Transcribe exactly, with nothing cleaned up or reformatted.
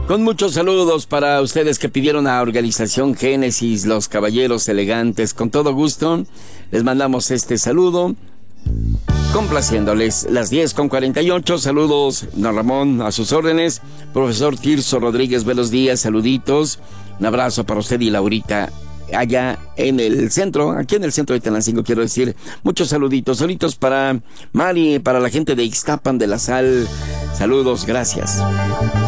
Con muchos saludos para ustedes que pidieron a Organización Génesis, los Caballeros Elegantes. Con todo gusto les mandamos este saludo, complaciéndoles. Las diez con cuarenta y ocho. Saludos, don Ramón, a sus órdenes. Profesor Tirso Rodríguez, buenos días, saluditos. Un abrazo para usted y Laurita allá en el centro, aquí en el centro de Tenancingo, quiero decir. Muchos saluditos, saluditos para Mari, para la gente de Ixtapan de la Sal. Saludos, gracias.